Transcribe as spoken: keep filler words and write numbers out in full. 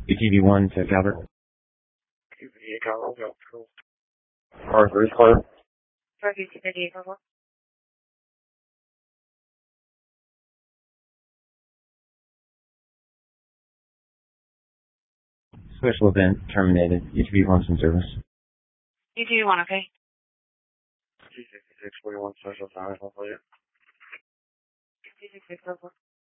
U T V one to Calvert. U T V Calvert, yeah, cool. Car three, clear. Car three to the Calvert. Special event terminated. U T V one's in service. U T V one, okay. G sixty-six forty-one special time, hopefully. G sixty-six,